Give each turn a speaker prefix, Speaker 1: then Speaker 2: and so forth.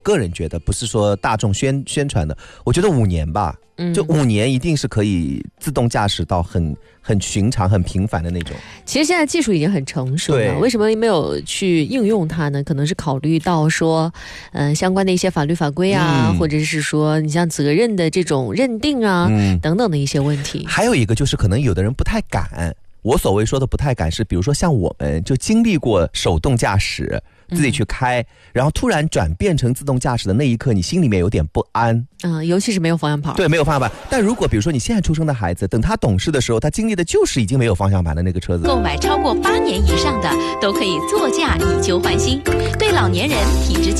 Speaker 1: 个人觉得不是说大众宣传的，我觉得5年吧，就5年一定是可以自动驾驶到很寻常、很平凡的那种。
Speaker 2: 其实现在技术已经很成熟了，为什么没有去应用它呢？可能是考虑到说，相关的一些法律法规啊，或者是说你像责任的这种认定啊，等等的一些问题。
Speaker 1: 还有一个就是可能有的人不太敢。我所谓说的不太敢是，比如说像我们就经历过手动驾驶，自己去开，然后突然转变成自动驾驶的那一刻，你心里面有点不安。
Speaker 2: 尤其是没有方向盘。
Speaker 1: 对，没有方向盘。但如果比如说你现在出生的孩子，等他懂事的时候，他经历的就是已经没有方向盘的那个车子。
Speaker 3: 购买超过8年以上的都可以座驾以旧换新，对老年人、体质